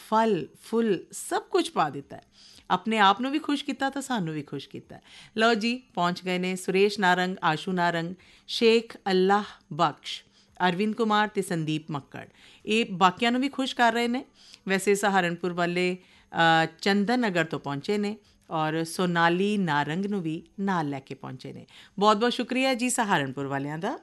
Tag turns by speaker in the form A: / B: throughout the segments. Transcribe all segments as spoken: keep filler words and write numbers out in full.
A: फल फुल सब कुछ पा दिता है। अपने आप ਨੂੰ ਵੀ ਖੁਸ਼ ਕੀਤਾ ਤਾਂ ਸਾਨੂੰ ਵੀ ਖੁਸ਼ ਕੀਤਾ। ਲਓ ਜੀ ਪਹੁੰਚ ਗਏ ਨੇ ਸੁਰੇਸ਼ ਨਾਰੰਗ, ਆਸ਼ੂ ਨਾਰੰਗ, ਸ਼ੇਖ ਅੱਲਾਹ ਬਖਸ਼, ਅਰਵਿੰਦ ਕੁਮਾਰ ਅਤੇ ਸੰਦੀਪ ਮੱਕੜ। ਇਹ ਬਾਕੀਆਂ ਨੂੰ ਵੀ ਖੁਸ਼ ਕਰ ਰਹੇ ਨੇ। ਵੈਸੇ ਸਹਾਰਨਪੁਰ ਵਾਲੇ ਚੰਦਨ ਨਗਰ ਤੋਂ ਪਹੁੰਚੇ ਨੇ ਔਰ ਸੋਨਾਲੀ ਨਾਰੰਗ ਨੂੰ ਵੀ ਨਾਲ ਲੈ ਕੇ ਪਹੁੰਚੇ ਨੇ। ਬਹੁਤ ਬਹੁਤ ਸ਼ੁਕਰੀਆ ਜੀ ਸਹਾਰਨਪੁਰ ਵਾਲਿਆਂ ਦਾ।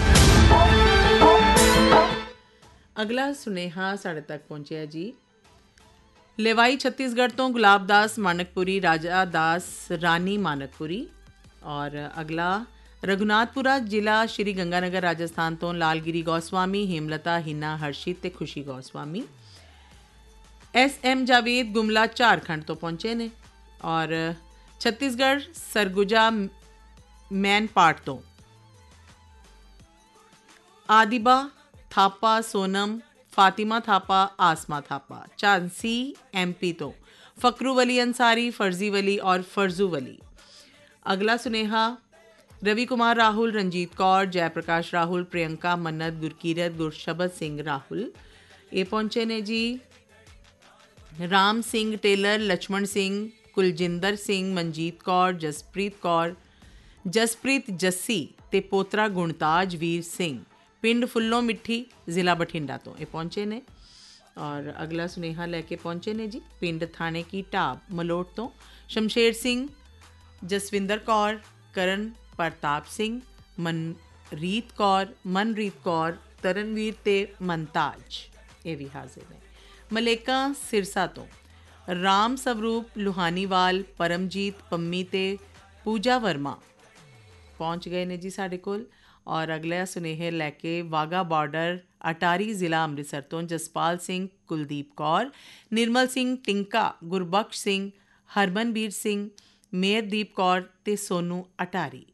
A: ਅਗਲਾ ਸੁਨੇਹਾ ਸਾਡੇ ਤੱਕ ਪਹੁੰਚਿਆ ਜੀ लेवाई छत्तीसगढ़ तो गुलाब दास मानकपुरी, राजा दास रानी मानकपुरी। और अगला रघुनाथपुरा जिला श्री गंगानगर राजस्थान तो लालगिरी गौस्वामी, हेमलता, हिना, हर्षित ते खुशी गौस्वामी। एस एम जावेद गुमला झारखंड तो पहुँचे ने। और छत्तीसगढ़ सरगुजा मैनपाट तो आदिबा थापा, सोनम, फातिमा थापा, आसमा थापा। झांसी एमपी तो फकरू वली अंसारी, फर्जी वली और फर्जू वली। अगला सुनेहा रवि कुमार राहुल, रंजीत कौर, जयप्रकाश राहुल, प्रियंका, मन्नत, गुरकीरत, गुरशबद सिंह राहुल। ये पहुँचे ने जी राम सिंह टेलर, लक्ष्मण सिंह, कुलजिंदर सिंह, मनजीत कौर, जसप्रीत कौर, जसप्रीत जस्सी ते पोतरा गुणताज वीर सिंह, पिंड फुल्लों मिट्ठी, ज़िला बठिंडा तो ये पहुँचे ने। और अगला सुनेहा लैके पहुँचे ने जी पिंड थाने की ढाब मलोट तो शमशेर सिंह, जसविंदर कौर, करण प्रताप सिंह, मनरीत कौर, मनरीत कौर, तरनवीर ते मनताज ये भी हाजिर ने। मलेका सिरसा तो राम स्वरूप लुहानीवाल, परमजीत, पम्मी ते पूजा वर्मा पहुँच गए ने जी साढ़े कोल। और अगला सुनेहे लैके वाघा बॉर्डर अटारी ज़िला अमृतसर तो जसपाल सिंह, कुलदीप कौर, निर्मल सिंह, टिंका, गुरबख्श सिंह, हरमनबीर सिंह, मेहरदीप कौर ते सोनू अटारी।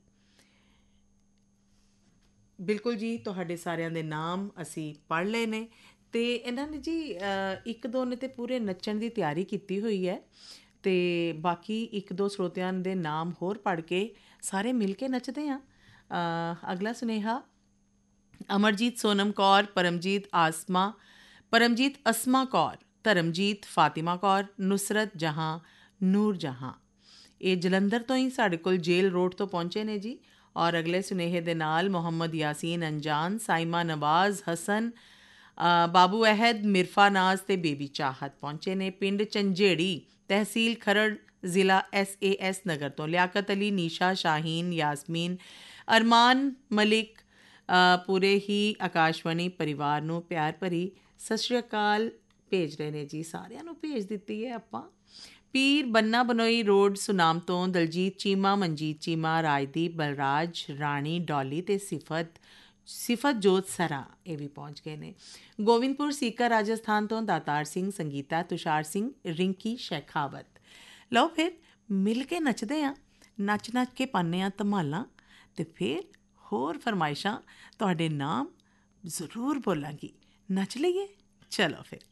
A: बिल्कुल जी तुहाडे सारिਆਂ ਦੇ ਨਾਮ ਅਸੀਂ ਪੜ੍ਹ ਲਏ ਨੇ ਤੇ ਇਹਨਾਂ ਨੇ ਜੀ ਇੱਕ ਦੋ ਨੇ ਤੇ ਪੂਰੇ ਨੱਚਣ ਦੀ ਤਿਆਰੀ ਕੀਤੀ ਹੋਈ ਹੈ ਤੇ ਬਾਕੀ ਇੱਕ ਦੋ ਸਰੋਤਿਆਂ ਦੇ ਨਾਮ ਹੋਰ ਪੜ੍ਹ ਕੇ ਸਾਰੇ ਮਿਲ ਕੇ ਨੱਚਦੇ ਹਾਂ। अगला सुनेहा अमरजीत सोनम कौर, परमजीत आसमा, परमजीत असमा कौर, धर्मजीत, फातिमा कौर, नुसरत जहाँ, ਨੂਰ ਜਹਾਂ। ਇਹ ਜਲੰਧਰ ਤੋਂ ਹੀ ਸਾਡੇ ਕੋਲ ਜੇਲ ਰੋਡ ਤੋਂ ਪਹੁੰਚੇ ਨੇ ਜੀ। ਔਰ ਅਗਲੇ ਸੁਨੇਹੇ ਦੇ ਨਾਲ ਮੁਹੰਮਦ ਯਾਸੀਨ ਅਨਜਾਨ, ਸਾਇਮਾ ਨਵਾਜ਼, ਹਸਨ, ਬਾਬੂ ਅਹਿਦ, ਮਿਰਫਾ ਨਾਜ਼ ਤੇ ਬੇਬੀ ਚਾਹਤ ਪਹੁੰਚੇ ਨੇ ਪਿੰਡ ਚੰਜੇੜੀ, ਤਹਿਸੀਲ ਖਰੜ, ਜ਼ਿਲ੍ਹਾ ਐਸ ਏ ਐਸ ਨਗਰ ਤੋਂ। ਲਿਆਕਤ ਅਲੀ, ਨੀਸ਼ਾ, ਸ਼ਾਹੀਨ, ਯਾਸਮੀਨ, ਅਰਮਾਨ ਮਲਿਕ ਪੂਰੇ ਹੀ ਆਕਾਸ਼ਵਾਣੀ ਪਰਿਵਾਰ ਨੂੰ ਪਿਆਰ ਭਰੀ ਸਤਿ ਸ਼੍ਰੀ ਅਕਾਲ ਭੇਜ ਰਹੇ ਨੇ ਜੀ। ਸਾਰਿਆਂ ਨੂੰ ਭੇਜ ਦਿੱਤੀ ਹੈ ਆਪਾਂ। ਪੀਰ ਬੰਨਾ ਬਨੋਈ ਰੋਡ ਸੁਨਾਮ ਤੋਂ ਦਲਜੀਤ ਚੀਮਾ, ਮਨਜੀਤ ਚੀਮਾ, ਰਾਜਦੀਪ, ਬਲਰਾਜ, ਰਾਣੀ, ਡੋਲੀ ਤੇ ਸਿਫਤ ਸਿਫਤ ਜੋਤ ਸਰਾ ਇਹ ਵੀ ਪਹੁੰਚ ਗਏ ਨੇ। ਗੋਬਿੰਦਪੁਰ ਸੀਕਰ ਰਾਜਸਥਾਨ ਤੋਂ ਦਾਤਾਰ ਸਿੰਘ, ਸੰਗੀਤਾ, ਤੁਸ਼ਾਰ ਸਿੰਘ, ਰਿੰਕੀ ਸ਼ੇਖਾਵਤ। ਲਓ ਫਿਰ ਮਿਲ ਕੇ ਨੱਚਦੇ ਹਾਂ, ਨੱਚ ਨੱਚ ਕੇ ਪਾਉਂਦੇ ਹਾਂ ਧਮਾਲਾਂ ਤੇ ਫਿਰ ਹੋਰ ਫਰਮਾਇਸ਼ਾਂ ਤੁਹਾਡੇ ਨਾਮ ਜ਼ਰੂਰ ਬੋਲਾਂਗੀ। ਨੱਚ ਲਈਏ, ਚਲੋ ਫਿਰ।